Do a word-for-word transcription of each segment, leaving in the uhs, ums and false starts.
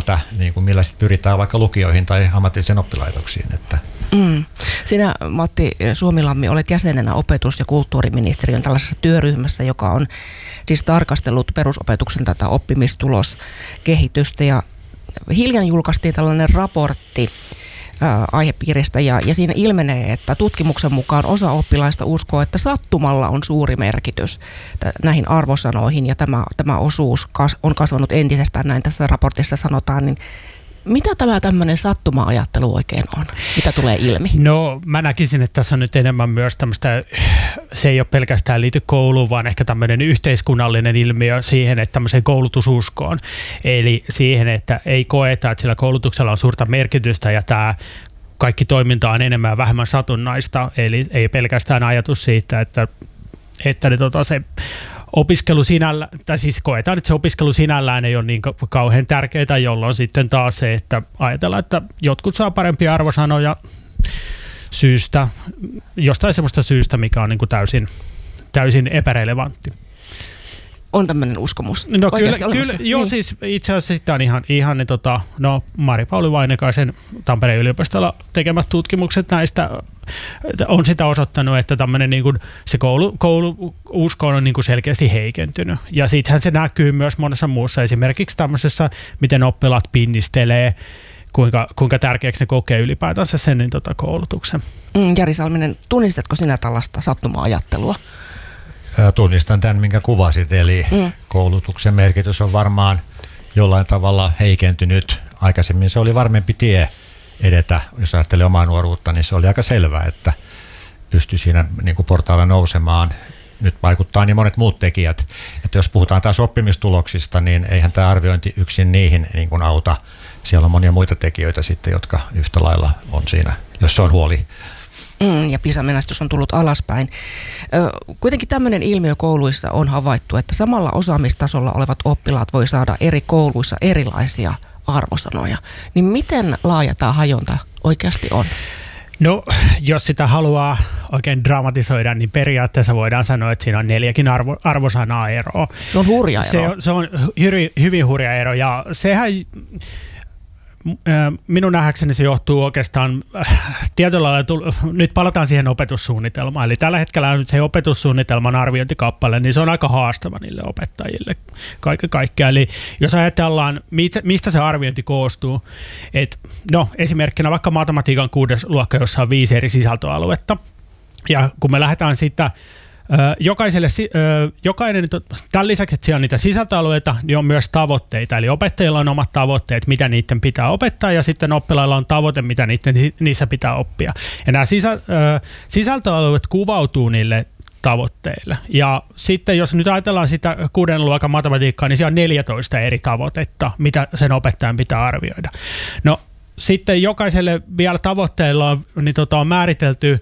tältä, niin kuin millä sitten pyritään vaikka lukioihin tai ammatillisiin oppilaitoksiin. Että. Mm. Sinä, Matti Suomilammi, olet jäsenenä opetus- ja kulttuuriministeriön tällaisessa työryhmässä, joka on siis tarkastellut perusopetuksen tätä oppimistuloskehitystä, ja hiljan julkaistiin tällainen raportti ää, aihepiiristä, ja, ja siinä ilmenee, että tutkimuksen mukaan osa oppilaista uskoo, että sattumalla on suuri merkitys t- näihin arvosanoihin, ja tämä, tämä osuus kas, on kasvanut entisestään, näin tässä raportissa sanotaan, niin mitä tämä tämmöinen sattuma-ajattelu oikein on? Mitä tulee ilmi? No mä näkisin, että tässä on nyt enemmän myös tämmöistä, se ei ole pelkästään liity kouluun, vaan ehkä tämmöinen yhteiskunnallinen ilmiö siihen, että tämmöiseen koulutususkoon. Eli siihen, että ei koeta, että sillä koulutuksella on suurta merkitystä ja tämä kaikki toiminta on enemmän ja vähemmän satunnaista. Eli ei pelkästään ajatus siitä, että, että ne, tota, se opiskelu sinällään, tai siis koetaan, että se opiskelu sinällään ei ole niin kauhean tärkeää, jolloin sitten taas se, että ajatellaan, että jotkut saa parempia arvosanoja syystä, jostain semmoista syystä, mikä on niin kuin täysin, täysin epärelevantti. On tämmöinen uskomus. No kyllä, kyllä joo, niin. Siis itse asiassa sitä on ihan, ihan niin tota, no Mari-Pauli Vainekaisen Tampereen yliopistolla tekemät tutkimukset näistä on sitä osoittanut, että tämmöinen niin kuin se koulu, kouluusko on niin kuin selkeästi heikentynyt. Ja siitähän se näkyy myös monessa muussa, esimerkiksi tämmöisessä, miten oppilaat pinnistelee, kuinka, kuinka tärkeäksi ne kokee ylipäätänsä sen niin tota, koulutuksen. Mm, Jari Salminen, tunnistatko sinä tällaista sattuma-ajattelua? Tunnistan tämän, minkä kuvasit, eli mm. koulutuksen merkitys on varmaan jollain tavalla heikentynyt. Aikaisemmin se oli varmempi tie edetä, jos ajattelee omaa nuoruutta, niin se oli aika selvää, että pystyi siinä niin kuin portailla nousemaan. Nyt vaikuttaa niin monet muut tekijät, että jos puhutaan taas oppimistuloksista, niin eihän tämä arviointi yksin niihin niin kuin auta. Siellä on monia muita tekijöitä sitten, jotka yhtä lailla on siinä, jos se on huoli. Mm, ja PISA-menestys on tullut alaspäin. Ö, kuitenkin tämmöinen ilmiö kouluissa on havaittu, että samalla osaamistasolla olevat oppilaat voi saada eri kouluissa erilaisia arvosanoja. Niin miten laaja tämä hajonta oikeasti on? No, jos sitä haluaa oikein dramatisoida, niin periaatteessa voidaan sanoa, että siinä on neljäkin arvo, arvosanaa eroa. Se on hurja ero. Se on, se on hyvin, hyvin hurja ero, ja sehän minun nähdäkseni se johtuu oikeastaan tietyllä lailla, nyt palataan siihen opetussuunnitelmaan, eli tällä hetkellä on se opetussuunnitelman arviointikappale, niin se on aika haastava niille opettajille kaiken kaikkiaan. Eli jos ajatellaan, mistä se arviointi koostuu, että no esimerkkinä vaikka matematiikan kuudes luokka, jossa on viisi eri sisältöaluetta, ja kun me lähdetään sitä Jokaiselle, jokainen, tämän lisäksi, että siellä on niitä sisältöalueita, niin on myös tavoitteita. Eli opettajilla on omat tavoitteet, mitä niiden pitää opettaa, ja sitten oppilailla on tavoite, mitä niiden, niissä pitää oppia. Ja nämä sisä, sisältöalueet kuvautuu niille tavoitteille. Ja sitten jos nyt ajatellaan sitä kuuden luokan matematiikkaa, niin siellä on neljätoista eri tavoitetta, mitä sen opettajan pitää arvioida. No sitten jokaiselle vielä tavoitteilla on, niin tota, on määritelty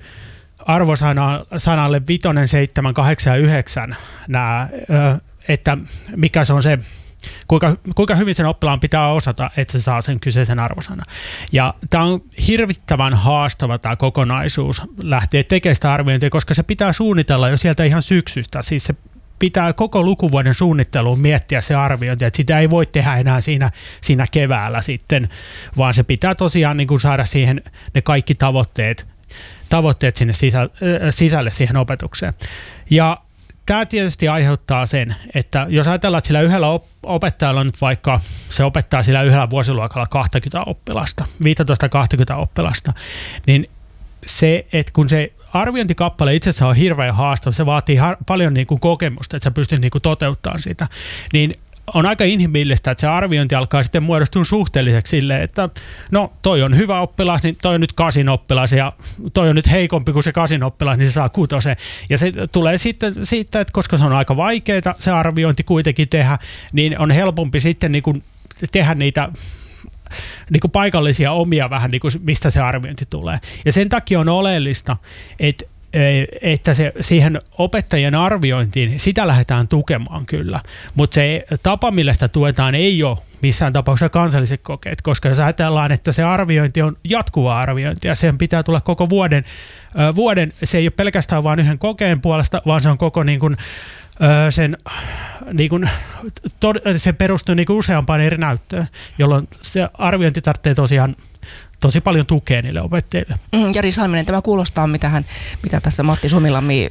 arvosanalle vitonen, seitsemän, kahdeksan ja yhdeksän, nämä, että mikä se on se, kuinka, kuinka hyvin sen oppilaan pitää osata, että se saa sen kyseisen arvosanan. Ja tämä on hirvittävän haastava tämä kokonaisuus lähteä tekemään sitä arviointia, koska se pitää suunnitella jo sieltä ihan syksystä. Siis se pitää koko lukuvuoden suunnitteluun miettiä se arviointi, että sitä ei voi tehdä enää siinä, siinä keväällä sitten, vaan se pitää tosiaan niin kuin saada siihen ne kaikki tavoitteet tavoitteet sinne sisä, sisälle siihen opetukseen. Ja tämä tietysti aiheuttaa sen, että jos ajatellaan, että sillä yhdellä opettajalla on nyt vaikka, se opettaa sillä yhdellä vuosiluokalla kaksikymmentä oppilasta, viisitoista kaksikymmentä oppilasta, niin se, että kun se arviointikappale itse asiassa on hirveän haastava, se vaatii har- paljon niin kuin kokemusta, että sä pystyt niin kuin toteuttamaan sitä, niin on aika inhimillistä, että se arviointi alkaa sitten muodostua suhteelliseksi silleen, että no toi on hyvä oppilas, niin toi on nyt kasin oppilas ja toi on nyt heikompi kuin se kasin oppilas, niin se saa kutosen. Ja se tulee sitten siitä, että koska se on aika vaikeaa se arviointi kuitenkin tehdä, niin on helpompi sitten niin kuin tehdä niitä niin kuin paikallisia omia vähän, niin kuin mistä se arviointi tulee. Ja sen takia on oleellista, että että se, siihen opettajien arviointiin, sitä lähdetään tukemaan kyllä, mutta se tapa, millä sitä tuetaan, ei ole missään tapauksessa kansalliset kokeet, koska jos ajatellaan, että se arviointi on jatkuva arviointi ja sen pitää tulla koko vuoden, vuoden se ei ole pelkästään vain yhden kokeen puolesta, vaan se on koko niin kuin öö, sen, niin kun, tod, se perustuu niin kun useampaan eri näyttöön, jolloin se arviointi tarvitsee tosiaan tosi paljon tukea niille opettajille. Mm, Jari Salminen, tämä kuulostaa, mitä, hän, mitä tässä Matti Suomilammi